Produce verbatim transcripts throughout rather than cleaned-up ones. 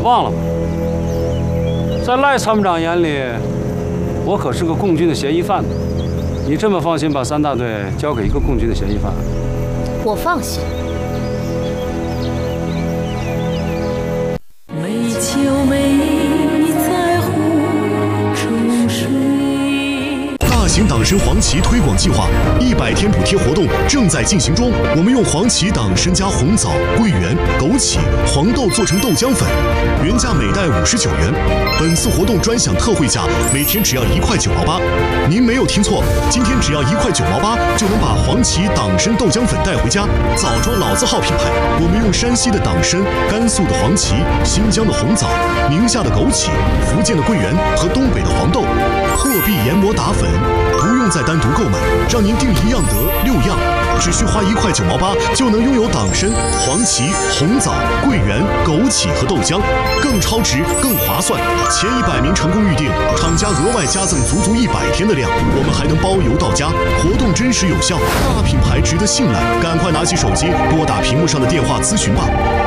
忘了吗？在赖参谋长眼里，我可是个共军的嫌疑犯呢。你这么放心把三大队交给一个共军的嫌疑犯？ 我放心。 美秋美在湖中水。 大型党参黄芪推广计划一百天补贴活动正在进行中。我们用黄芪党参加红枣、桂圆、枸杞、黄豆做成豆浆粉，原价每袋五十九元。本次活动专享特惠价，每天只要一块九毛八。您没有听错，今天只要一块九毛八就能把黄芪党参豆浆粉带回家。枣庄老字号品牌，我们用山西的党参、甘肃的黄芪、新疆的红枣、宁夏的枸杞、福建的桂圆和东北的黄豆，货币研磨打粉。不用再单独购买，让您订一样得六样，只需花一块九毛八就能拥有党参、黄芪、红枣、桂圆、枸杞和豆浆，更超值、更划算。前一百名成功预订，厂家额外加赠足足一百天的量，我们还能包邮到家。活动真实有效，大品牌值得信赖，赶快拿起手机拨打屏幕上的电话咨询吧。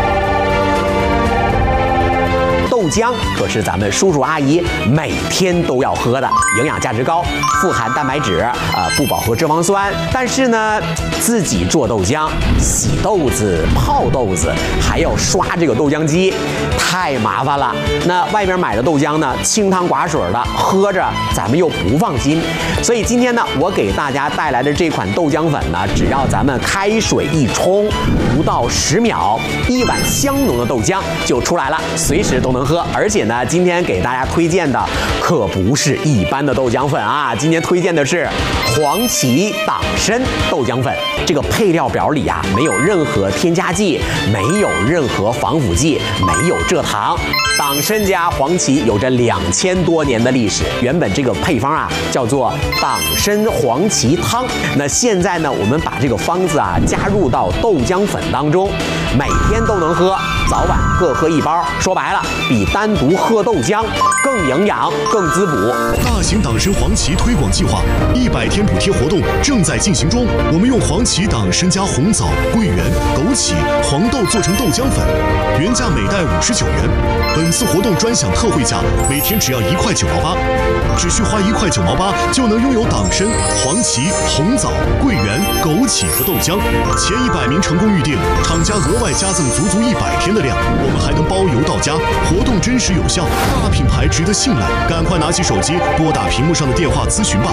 豆浆可是咱们叔叔阿姨每天都要喝的，营养价值高，富含蛋白质，呃，不饱和脂肪酸。但是呢，自己做豆浆，洗豆子、泡豆子，还要刷这个豆浆机，太麻烦了。那外边买的豆浆呢，清汤寡水的，喝着咱们又不放心。所以今天呢，我给大家带来的这款豆浆粉呢，只要咱们开水一冲，不到十秒，一碗香浓的豆浆就出来了，随时都能喝。而且呢，今天给大家推荐的可不是一般的豆浆粉啊，今天推荐的是黄芪党参豆浆粉。这个配料表里啊，没有任何添加剂，没有任何防腐剂，没有蔗糖。党参加黄芪有着两千多年的历史，原本这个配方啊叫做党参黄芪汤。那现在呢，我们把这个方子啊加入到豆浆粉当中，每天都能喝，早晚各喝一包。说白了，比单独喝豆浆更营养、更滋补。 大型党参黄芪推广计划一百天补贴活动正在进行中。我们用黄芪党参加红枣、桂圆、枸杞、黄豆做成豆浆粉，原价每袋五十九元。本次活动专享特惠价，每天只要一块九毛八，只需花一块九毛八就能拥有党参、黄芪、红枣、桂圆、枸杞和豆浆。前一百名成功预订，厂家额外加赠足足一百天的量，我们还能包邮到家。活动真实有效，大品牌值得信赖，赶快拿起手机拨打屏幕上的电话咨询吧。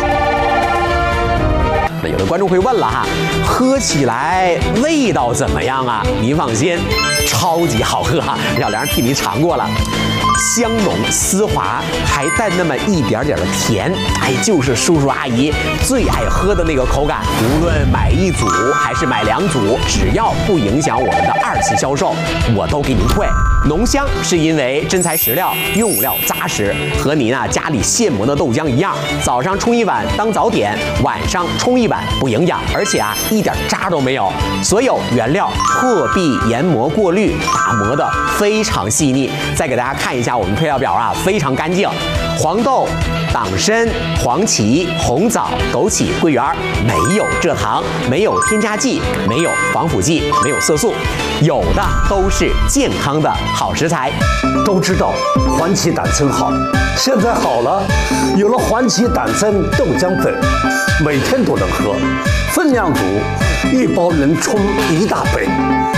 那有的观众会问了哈，喝起来味道怎么样啊？您放心，超级好喝哈！小梁替您尝过了，香浓丝滑，还带那么一点点的甜，哎，就是叔叔阿姨最爱喝的那个口感。无论买一组还是买两组，只要不影响我们的二次销售，我都给您退。浓香是因为真材实料，用料扎实，和您啊家里现磨的豆浆一样，早上冲一碗当早点，晚上冲一碗不营养，而且啊一点渣都没有。所有原料破壁研磨过滤，打磨的非常细腻。再给大家看一下我们配料表啊，非常干净。黄豆、党参、黄芪、红枣、枸杞、桂圆，没有蔗糖，没有添加剂，没有防腐剂，没有色素，有的都是健康的好食材。 都知道黄芪党参好，现在好了，有了黄芪党参豆浆粉，每天都能喝，分量足，一包能冲一大杯。